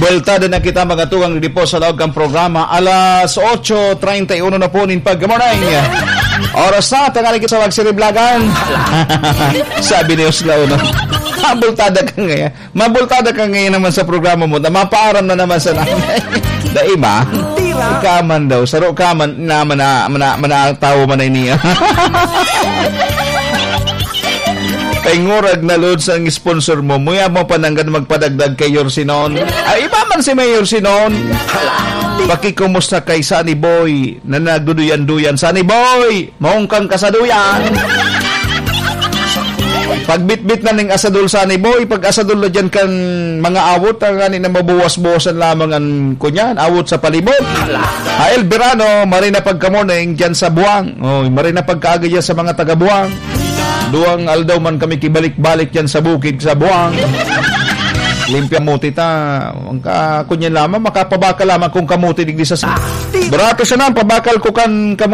Buelta din na kita mga tugang po sa loob ng programa. Alas 8:31 na po nin pag morning. Oras na, tangali kita sa magsiriblagan. Sabi ni Oslao, no? Mabultada ka ngayon. Mabultada ka ngayon naman sa programa mo. Mapaaram na naman sa namin. Daima. Ikaman daw. Saro kaman naman na manatawa man na niya. Pengurag na load sa sponsor mo. Muya mo pananggan magpadagdag kay Yorsinon. Ay, iba man si Mayor Sinon. Pakikumusta kay Sunny Boy na nagduduyan-duyan. Sunny Boy, maungkang kasaduyan. Pagbitbit na ning asadul Sunny Boy, pag asadul na dyan kan mga awot, ang na mabuwas-buwasan lamang ang kunyan, awot sa palibot. El Verano, marina pagkamuning dyan sa buwang. Oh, marina pagkaaga dyan sa mga taga-buwang. Duang aldaw man kami kibalik-balik yan sa bukid sa buwang. Limpia mo tita. Ang kunyan lamang, makapabakal lamang kung kamuti digdi sa... Barato siya na, pabakal ko kan